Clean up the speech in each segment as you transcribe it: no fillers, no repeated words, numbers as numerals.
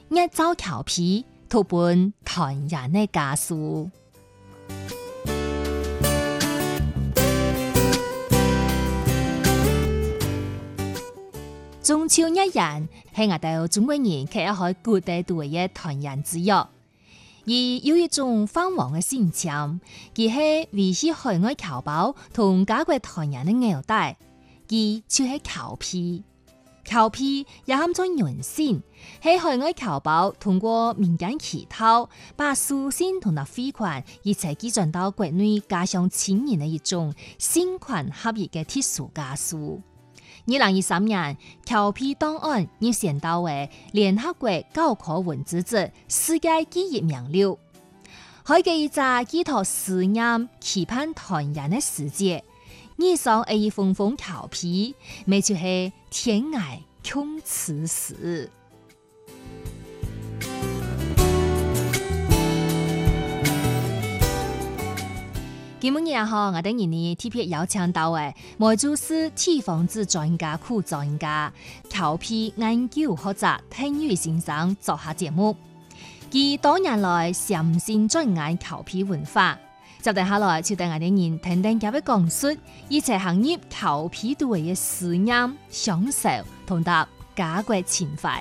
一走橋皮，圖本團圓的家書。中秋一日係我哋中國人佢一開古代度嘅團圓之約，而有一種輝煌嘅心情，佢係維繫海外僑胞同家國團圓的紐帶，佢就係橋皮。橋皮也含咗人心，係海外僑胞通過民間祈禱，把書信同埋匯款一齊寄轉到國內家鄉親人的一種心款合一嘅特殊家書。2023年，橋皮檔案要選到為聯合國教科文組織世界記憶名錄，開嘅一隻寄託思念、期盼團圓的世界。遇上一封封橋皮，咪就係天涯共此時。今日也好，我哋今年特別邀請到嘅梅州市地方志專家庫專家橋皮研究學者鄧宇先生做下節目。佢多年來潛心鑽研橋皮文化，接住下來就帶我哋人聽聽佢嘅講述，一齊行入橋皮度嘅思念、享受同搭家國情懷。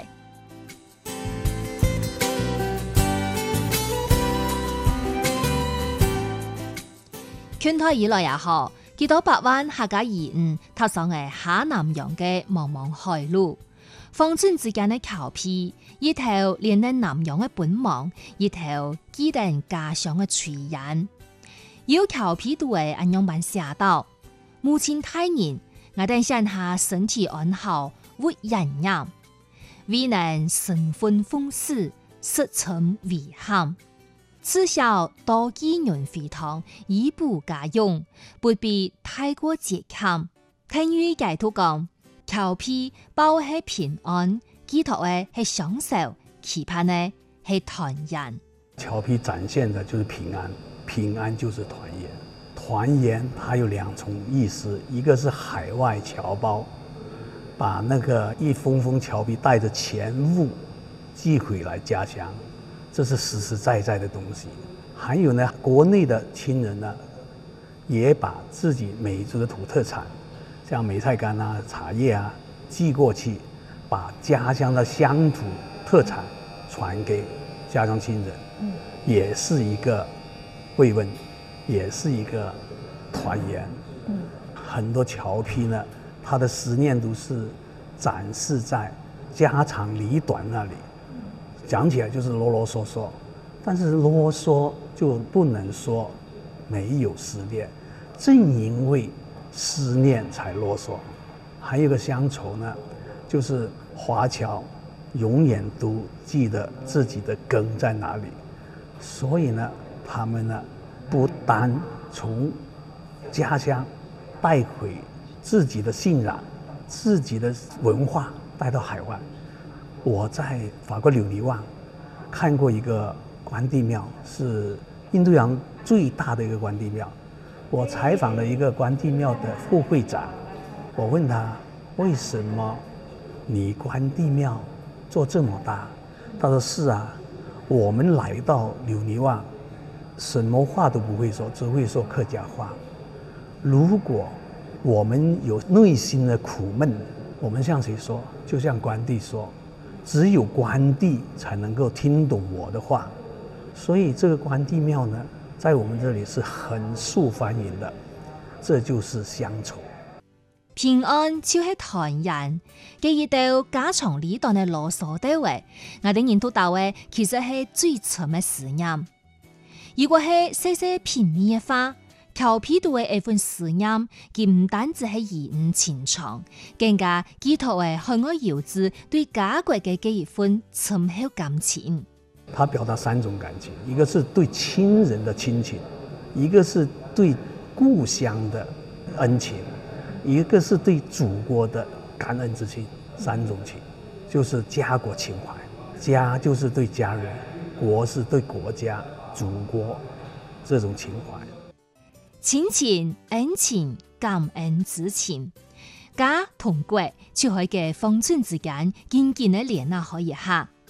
圈台以來也好，幾多百萬客家移民踏上嘅下南洋嘅茫茫海路，芳村之間嘅橋皮，一條連帶南洋嘅本網，一條記定家鄉嘅炊煙。有橋皮度嘅安陽版寫道：母親大人，我哋想下身體安好，活人人，未能身份豐實，實稱遺憾。自小多寄人飛堂，以補家用，不必太過節儉。聽於解讀講，橋皮包係平安，寄託嘅係享受，期盼嘅係團圓。 橋皮展現的就是平安，平安就是團圓。團圓它有兩重意思，一個是海外僑胞把那個一封封橋皮帶着錢物寄回來家鄉。這是實實在在的東西。還有呢，國內的親人呢，也把自己梅州的土特產，像梅菜乾啊、茶葉啊，寄過去，把家鄉的鄉土特產傳給家鄉親人，也是一個慰問，也是一個團圓。很多橋皮呢，他的思念都是展示在家長裡短那裡。講起來就是囉囉嗦嗦，但是囉嗦就不能說沒有思念，正因為思念才囉嗦。還有一個鄉愁呢，就是華僑永遠都記得自己的根在哪裡，所以呢，他們呢不單從家鄉帶回自己的信仰、自己的文化帶到海外。我在法國紐尼旺看過一個關帝廟，是印度洋最大的一個關帝廟。我採訪了一個關帝廟的副會長，我問他為什麼你關帝廟做這麼大？他說是啊，我們來到紐尼旺，什麼話都不會說，只會說客家話。如果我們有內心的苦悶，我們向誰說？就向關帝說。只有關帝才能夠聽懂我的話，所以這個關帝廟呢，在我們這裡是很受歡迎的，這就是鄉愁。 平安就係團圓，記憶到家長裡短嘅囉嗦對話，我哋認到到嘅其實係最深嘅思念。如果係細細平面嘅話，橋皮度嘅一份思念，佢唔單止係義誤情長，更加寄託喺海外遊子對家國嘅一份深厚感情。 他表達三種感情，一個是對親人的親情，一個是對故鄉的恩情，一個是對祖國的感恩之情。三種情，就是家國情懷。家就是對家人，國是對國家、祖國這種情懷。 親情、恩情、感恩之情，家同國就可以嘅芳村之間緊緊嘅連啊可以下。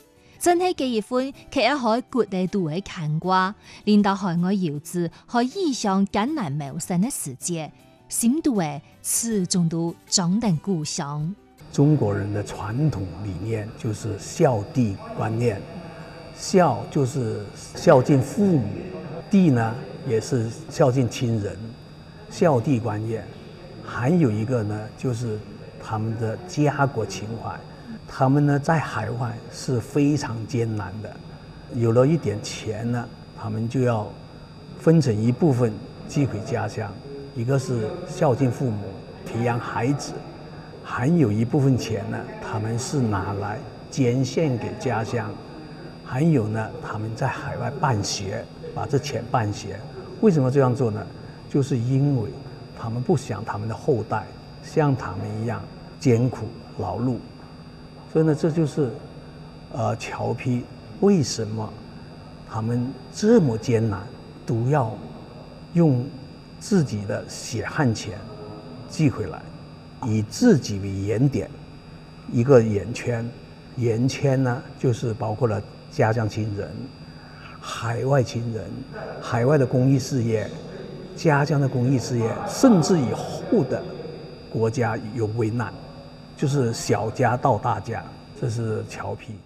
真係結業婚，佢一可國地度嘅牽掛，令到海外遊子可以想艱難謀生嘅世界，深度嘅始終都長定故鄉。 中國人的傳統理念就是孝弟觀念，孝就是孝敬父母，弟呢也是孝敬親人，孝弟觀念。還有一個呢，就是他們的家國情懷。他們呢在海外是非常艱難的，有了一點錢呢，他們就要分成一部分寄回家鄉，一個是孝敬父母，培養孩子，還有一部分錢呢，他們是拿來捐獻給家鄉，還有呢，他們在海外辦學，把這錢辦學。為什麼這樣做呢？就是因為他們不想他們的後代像他們一樣艱苦勞碌。所以呢，這就是僑批為什麼他們這麼艱難，都要用自己的血汗錢寄回來，以自己為原點，一個圓圈。圓圈呢，就是包括了家鄉親人、海外親人、海外的公益事業、家鄉的公益事業，甚至以後的國家有危難。就是小家到大家，這是僑批。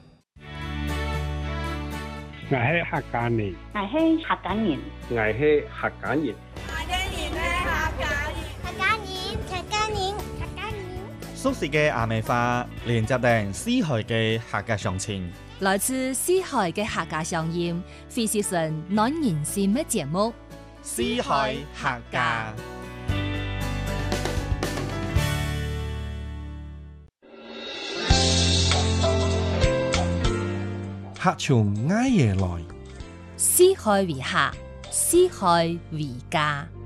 我係客家人， 我係客家人， 我係客家人， 客家人。 蘇軾嘅亞美花連接定詩海嘅客家鄉情， 來自詩海嘅客家鄉音，非是純暖人心嘅節目。 詩海客家。 客從埃耶來， 詩海為客，詩海為家。